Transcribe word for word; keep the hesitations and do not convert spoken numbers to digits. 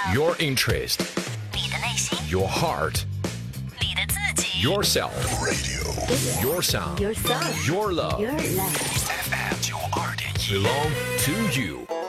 Your interest, 你的内心， your heart, 你的自己 yourself, radio, your sound, Your sound. your love. Your love. F M 九二点一 belong to you.